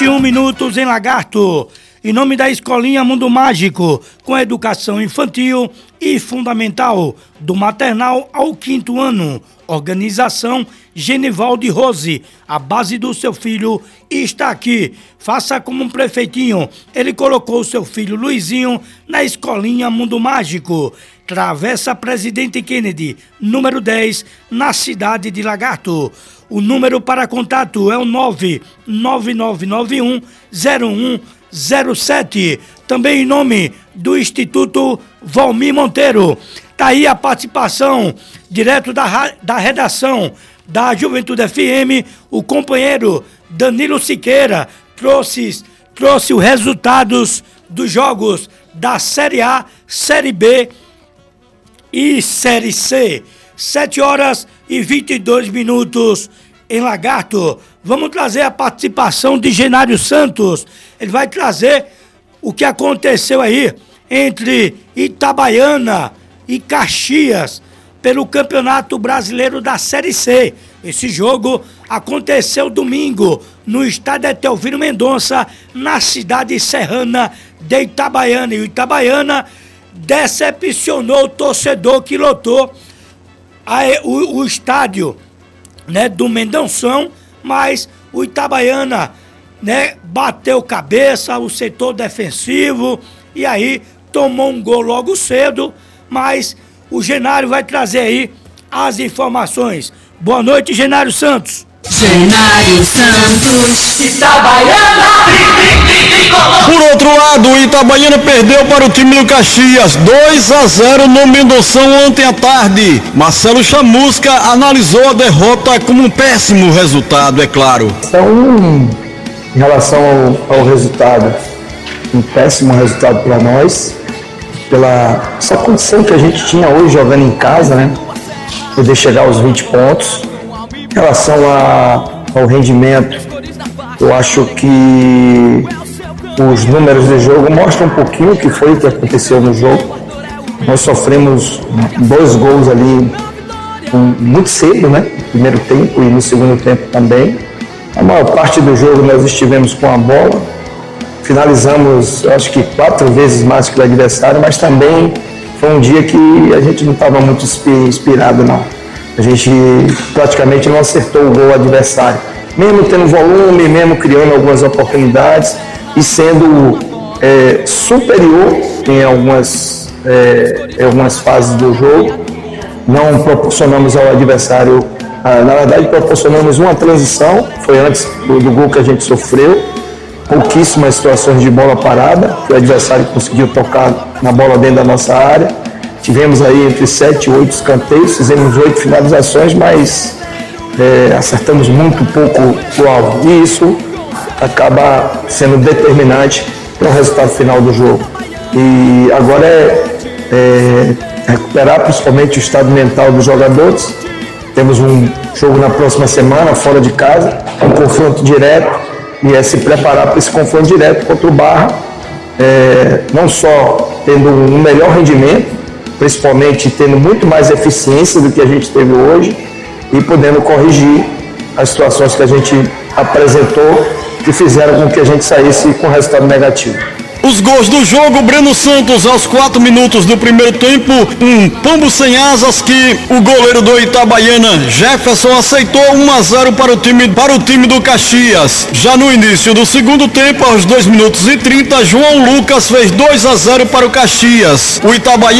21 minutos em Lagarto. Em nome da Escolinha Mundo Mágico, com educação infantil e fundamental, do maternal ao 5º ano. Organização Genivaldo Rose. A base do seu filho está aqui. Faça como um prefeitinho. Ele colocou o seu filho Luizinho na Escolinha Mundo Mágico. Travessa Presidente Kennedy, número 10, na cidade de Lagarto. O número para contato é o 99991-0107. Também em nome do Instituto Valmir Monteiro. Tá aí a participação direto da redação da Juventude FM, o companheiro Danilo Siqueira trouxe os resultados dos jogos da Série A, Série B e Série C. 7h22 em Lagarto. Vamos trazer a participação de Genário Santos. Ele vai trazer o que aconteceu aí entre Itabaiana e Caxias pelo Campeonato Brasileiro da Série C. Esse jogo aconteceu domingo no estádio Etelvino Mendonça, na cidade serrana de Itabaiana. E o Itabaiana decepcionou o torcedor que lotou o estádio, né, do Mendonção, mas o Itabaiana, né, bateu cabeça, o setor defensivo, e aí tomou um gol logo cedo, mas o Genário vai trazer aí as informações. Boa noite, Genário Santos. Genário Santos, Itabaiana. Por outro lado, o Itabaiana perdeu para o time do Caxias, 2-0 no Mendonção ontem à tarde. Marcelo Chamusca analisou a derrota como um péssimo resultado, é claro. Então, em relação ao resultado, um péssimo resultado para nós, pela essa condição que a gente tinha hoje jogando em casa, né? Poder chegar aos 20 pontos. Em relação ao rendimento, eu acho que os números do jogo mostram um pouquinho o que foi o que aconteceu no jogo. Nós sofremos 2 gols ali muito cedo, né? No primeiro tempo e no segundo tempo também. A maior parte do jogo nós estivemos com a bola. Finalizamos, eu acho que 4 vezes mais que o adversário, mas também foi um dia que a gente não estava muito inspirado, não. A gente praticamente não acertou o gol adversário. Mesmo tendo volume, mesmo criando algumas oportunidades e sendo superior em algumas fases do jogo, não proporcionamos ao adversário, na verdade proporcionamos uma transição, foi antes do gol que a gente sofreu, pouquíssimas situações de bola parada, que o adversário conseguiu tocar na bola dentro da nossa área. Tivemos aí entre 7 e 8 escanteios, fizemos 8 finalizações, mas acertamos muito pouco o alvo. E isso acaba sendo determinante para o resultado final do jogo. E agora é recuperar principalmente o estado mental dos jogadores. Temos um jogo na próxima semana, fora de casa, um confronto direto, e se preparar para esse confronto direto contra o Barra, não só tendo um melhor rendimento, principalmente tendo muito mais eficiência do que a gente teve hoje e podendo corrigir as situações que a gente apresentou que fizeram com que a gente saísse com resultado negativo. Os gols do jogo: Breno Santos aos 4 minutos do primeiro tempo, um pombo sem asas que o goleiro do Itabaiana, Jefferson, aceitou. 1-0 para o time do Caxias. Já no início do segundo tempo, aos 2 minutos e 30, João Lucas fez 2-0 para o Caxias. O Itabaiana